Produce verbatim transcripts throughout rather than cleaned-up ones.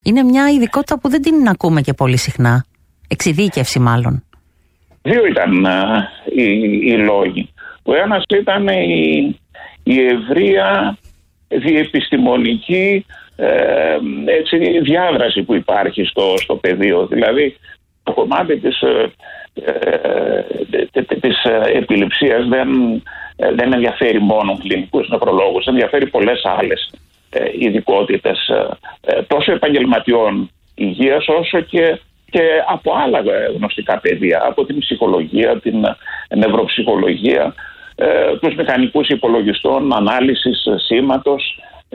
Είναι μια ειδικότητα που δεν την ακούμε και πολύ συχνά. Εξειδίκευση μάλλον. Δύο ήταν α, οι, οι λόγοι. Ο ένας ήταν η, η ευρεία διεπιστημονική ε, έτσι, διάδραση που υπάρχει στο, στο πεδίο. Δηλαδή το κομμάτι της, ε, ε, της επιληψίας δεν, ε, δεν ενδιαφέρει μόνο κλινικούς νευρολόγους, ενδιαφέρει πολλές άλλες ε, ειδικότητες ε, τόσο επαγγελματιών υγείας όσο και και από άλλα γνωστικά πεδία, από την ψυχολογία, την νευροψυχολογία, ε, τους μηχανικούς υπολογιστών, ανάλυσης σήματος, ε,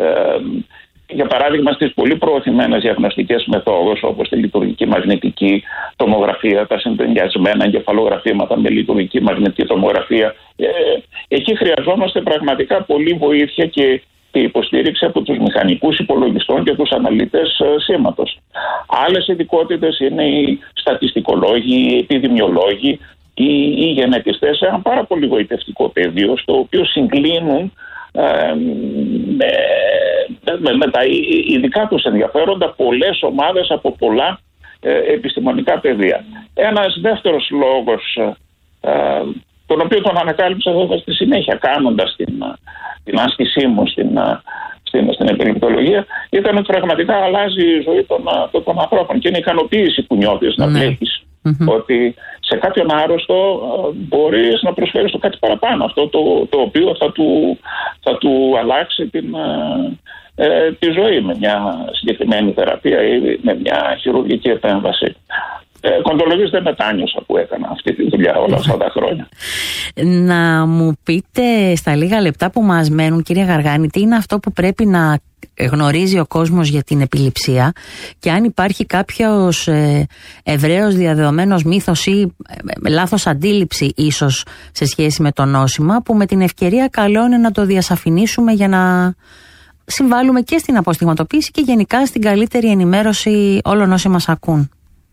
για παράδειγμα στις πολύ προωθημένες διαγνωστικές μεθόδους όπως τη λειτουργική μαγνητική τομογραφία, τα συντονιασμένα εγκεφαλογραφήματα με λειτουργική μαγνητική τομογραφία. Ε, εκεί χρειαζόμαστε πραγματικά πολύ βοήθεια και και υποστήριξη από τους μηχανικούς υπολογιστών και τους αναλυτές σήματος. Άλλες ειδικότητες είναι οι στατιστικολόγοι, οι επιδημιολόγοι, οι, οι γενετιστές, ένα πάρα πολύ γοητευτικό πεδίο στο οποίο συγκλίνουν ε, με, με, με τα ειδικά τους ενδιαφέροντα πολλές ομάδες από πολλά ε, επιστημονικά πεδία. Ένας δεύτερος λόγος, ε, τον οποίο τον ανακάλυψα εδώ στη συνέχεια κάνοντας την, την άσκησή μου στην, στην, στην επιληπτολογία, ήταν ότι πραγματικά αλλάζει η ζωή των, των, των ανθρώπων και είναι ικανοποίηση που νιώθεις να βλέπεις mm-hmm. ότι σε κάποιον άρρωστο μπορείς να προσφέρεις το κάτι παραπάνω, αυτό το, το οποίο θα του, θα του αλλάξει την, ε, τη ζωή με μια συγκεκριμένη θεραπεία ή με μια χειρουργική επέμβαση. Ε, Κοντολογής δεν μετάνιωσα που έκανα αυτή τη δουλειά όλα αυτά τα χρόνια. Να μου πείτε στα λίγα λεπτά που μας μένουν, κύριε Γαργάνη, τι είναι αυτό που πρέπει να γνωρίζει ο κόσμος για την επιληψία και αν υπάρχει κάποιος ε, ευρέως διαδεδομένος μύθος ή ε, λάθος αντίληψη ίσως σε σχέση με το νόσημα, που με την ευκαιρία καλό είναι να το διασαφηνίσουμε για να συμβάλλουμε και στην αποστιγματοποίηση και γενικά στην καλύτερη ενημέρωση όλων όσοι μας ακούν.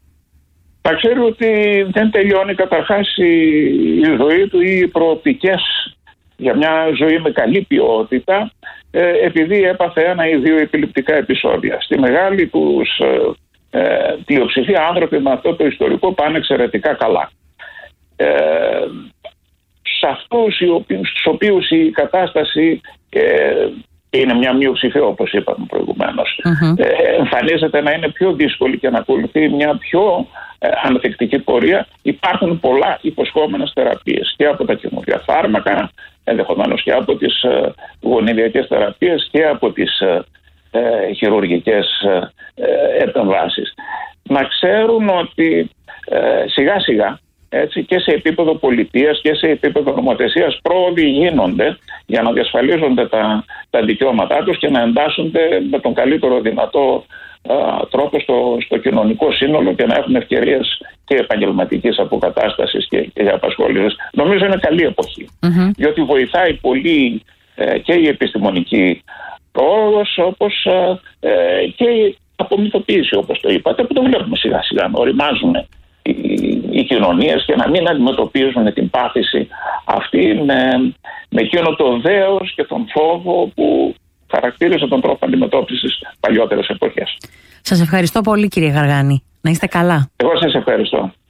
Θα ξέρει ότι δεν τελειώνει καταρχάς η, η ζωή του ή οι προοπτικές για μια ζωή με καλή ποιότητα ε, επειδή έπαθε ένα ή δύο επιληπτικά επεισόδια. Στη μεγάλη τους ε, ε, πλειοψηφία άνθρωποι με αυτό το ιστορικό πάνε εξαιρετικά καλά. Ε, σε αυτούς στους οποίους η κατάσταση ε, είναι μια μειοψηφία, όπως είπαμε προηγουμένως, mm-hmm. ε, εμφανίζεται να είναι πιο δύσκολη και να ακολουθεί μια πιο ε, ανθεκτική πορεία. Υπάρχουν πολλά υποσχόμενες θεραπείες και από τα καινούργια φάρμακα, ενδεχομένως και από τις ε, γονιδιακές θεραπείες και από τις ε, ε, χειρουργικές ε, επεμβάσεις. Να ξέρουν ότι ε, σιγά σιγά έτσι, και σε επίπεδο πολιτείας και σε επίπεδο νομοθεσίας πρόοδοι γίνονται για να διασφαλίζονται τα, τα δικαιώματά τους και να εντάσσονται με τον καλύτερο δυνατό α, τρόπο στο, στο κοινωνικό σύνολο και να έχουν ευκαιρίες και επαγγελματικής αποκατάστασης και, και απασχόλησης. Νομίζω είναι καλή εποχή, mm-hmm. διότι βοηθάει πολύ ε, και η επιστημονική πρόοδος όπως ε, και η απομυθοποίηση, όπως το είπατε, που το βλέπουμε σιγά σιγά να οριμάζουν οι, οι κοινωνίες και να μην αντιμετωπίζουν την πάθηση αυτή με, με εκείνο το δέος και τον φόβο που χαρακτήριζε τον τρόπο αντιμετώπισης παλιότερες εποχές. Σας ευχαριστώ πολύ, κύριε Γαργάνη. Να είστε καλά. Εγώ σας ευχαριστώ.